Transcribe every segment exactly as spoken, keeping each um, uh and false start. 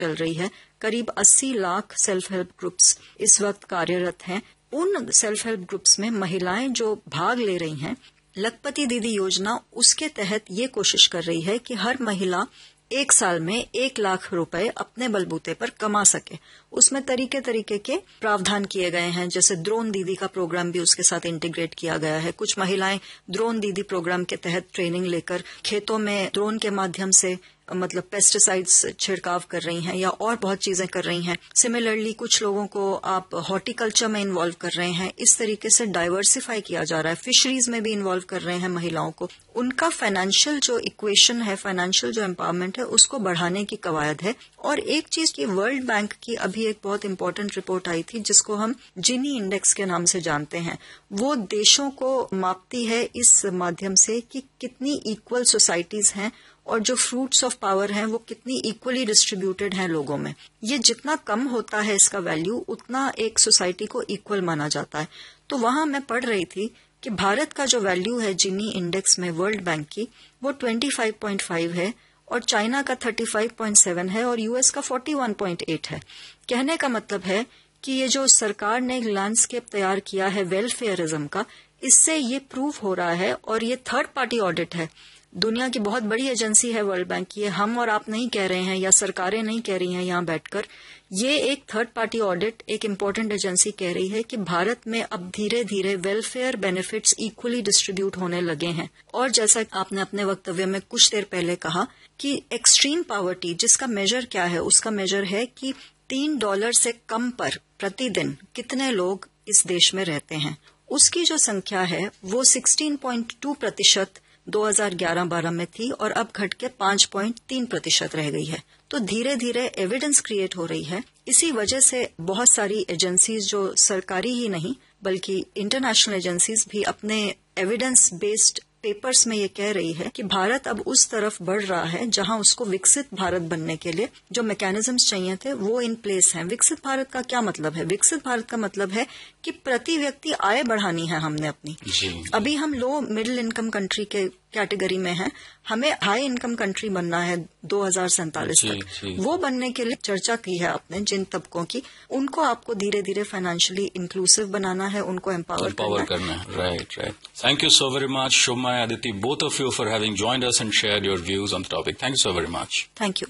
चल रही है। करीब अस्सी लाख सेल्फ हेल्प ग्रुप्स इस वक्त कार्यरत हैं। उन सेल्फ हेल्प ग्रुप्स में महिलाएं जो भाग ले रही हैं, लखपति दीदी योजना उसके तहत ये कोशिश कर रही है कि हर महिला एक साल में एक लाख रुपए अपने बलबूते पर कमा सके। उसमें तरीके तरीके के प्रावधान किए गए हैं, जैसे ड्रोन दीदी का प्रोग्राम भी उसके साथ इंटीग्रेट किया गया है। कुछ महिलाएं ड्रोन दीदी प्रोग्राम के तहत ट्रेनिंग लेकर खेतों में ड्रोन के माध्यम से मतलब पेस्टिसाइड्स छिड़काव कर रही हैं या और बहुत चीजें कर रही हैं। सिमिलरली कुछ लोगों को आप हॉर्टिकल्चर में इन्वॉल्व कर रहे हैं। इस तरीके से डाइवर्सिफाई किया जा रहा है। फिशरीज में भी इन्वॉल्व कर रहे हैं महिलाओं को। उनका फाइनेंशियल जो इक्वेशन है, फाइनेंशियल जो एम्पावरमेंट है, उसको बढ़ाने की कवायद है। और एक चीज की वर्ल्ड बैंक की अभी एक बहुत इंपॉर्टेंट रिपोर्ट आई थी जिसको हम जिनी इंडेक्स के नाम से जानते हैं। वो देशों को मापती है इस माध्यम से कि कितनी इक्वल सोसाइटीज हैं और जो फ्रूट्स ऑफ पावर हैं वो कितनी इक्वली डिस्ट्रीब्यूटेड हैं लोगों में। ये जितना कम होता है इसका वैल्यू, उतना एक सोसाइटी को इक्वल माना जाता है। तो वहां मैं पढ़ रही थी कि भारत का जो वैल्यू है जिनी इंडेक्स में वर्ल्ड बैंक की, वो पच्चीस पॉइंट पाँच है और चाइना का पैंतीस पॉइंट सात है और यूएस का इकतालीस पॉइंट आठ है। कहने का मतलब है कि ये जो सरकार ने लैंडस्केप तैयार किया है वेलफेयरिज्म का, इससे ये प्रूव हो रहा है। और ये थर्ड पार्टी ऑडिट है। दुनिया की बहुत बड़ी एजेंसी है वर्ल्ड बैंक की। हम और आप नहीं कह रहे हैं या सरकारें नहीं कह रही हैं यहाँ बैठकर। ये एक थर्ड पार्टी ऑडिट, एक इम्पोर्टेंट एजेंसी कह रही है कि भारत में अब धीरे धीरे वेलफेयर बेनिफिट्स इक्वली डिस्ट्रीब्यूट होने लगे हैं। और जैसा आपने अपने वक्तव्य में कुछ देर पहले कहा कि एक्सट्रीम पॉवर्टी जिसका मेजर क्या है, उसका मेजर है कि तीन डॉलर से कम पर प्रतिदिन कितने लोग इस देश में रहते हैं। उसकी जो संख्या है वो सोलह पॉइंट दो प्रतिशत दो हज़ार ग्यारह बारह में थी और अब घट के पाँच पॉइंट तीन प्रतिशत रह गई है। तो धीरे धीरे एविडेंस क्रिएट हो रही है। इसी वजह से बहुत सारी एजेंसीज जो सरकारी ही नहीं बल्कि इंटरनेशनल एजेंसीज भी अपने एविडेंस बेस्ड पेपर्स में ये कह रही है कि भारत अब उस तरफ बढ़ रहा है जहां उसको विकसित भारत बनने के लिए जो मैकेनिज्म्स चाहिए थे वो इन प्लेस हैं। विकसित भारत का क्या मतलब है? विकसित भारत का मतलब है कि प्रति व्यक्ति आय बढ़ानी है हमने अपनी। अभी हम लो मिडिल इनकम कंट्री के कैटेगरी में हैं, हमें हाई इनकम कंट्री बनना है दो हज़ार सैंतालीस तक। वो बनने के लिए चर्चा की है आपने जिन तबकों की, उनको आपको धीरे धीरे फाइनेंशियली इंक्लूसिव बनाना है, उनको एम्पावर करना, करना है। Right right thank you so very much Shobha, Aditi, both of you for having joined us and shared your views on the topic. Thank you so very much. Thank you.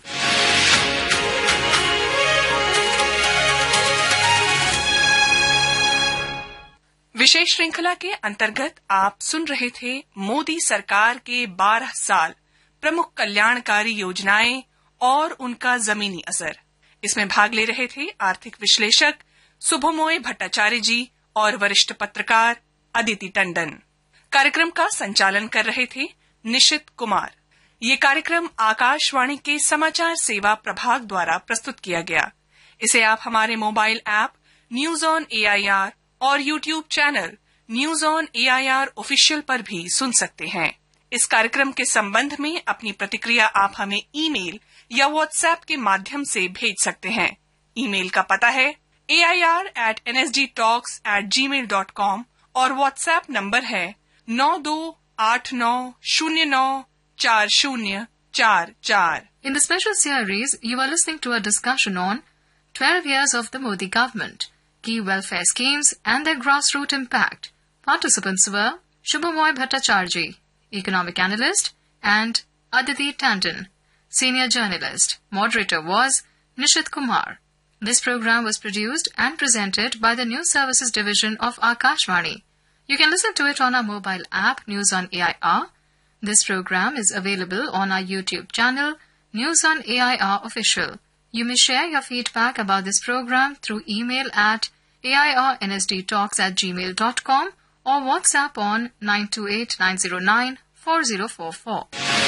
विशेष श्रृंखला के अंतर्गत आप सुन रहे थे मोदी सरकार के बारह साल प्रमुख कल्याणकारी योजनाएं और उनका जमीनी असर। इसमें भाग ले रहे थे आर्थिक विश्लेषक शुभमोय भट्टाचार्य जी और वरिष्ठ पत्रकार अदिति टंडन। कार्यक्रम का संचालन कर रहे थे निशित कुमार। ये कार्यक्रम आकाशवाणी के समाचार सेवा प्रभाग द्वारा प्रस्तुत किया गया। इसे आप हमारे mobile app news on AIR और YouTube channel news on AIR official पर भी सुन सकते हैं। इस कार्यक्रम के संबंध में अपनी प्रतिक्रिया आप हमें ईमेल या व्हाट्सएप के माध्यम से भेज सकते हैं। ईमेल का पता है ए I R eight N S D talks eight ji mail dot com और व्हाट्सएप नंबर है नौ दो आठ नौ शून्य नौ चार शून्य चार चार। In the special series, you are listening to a discussion on twelve years of the Modi government, key welfare schemes and their grassroots impact. Participants were Shubhamoy Bhattacharjee, economic analyst, and Aditi Tandon, senior journalist. Moderator was Nishit Kumar. This program was produced and presented by the News Services Division of Akashvani. You can listen to it on our mobile app News on A I R. This program is available on our YouTube channel News on A I R Official. You may share your feedback about this program through email at A I R N S D talks at gmail dot com or WhatsApp on nine two eight nine zero nine four zero four four.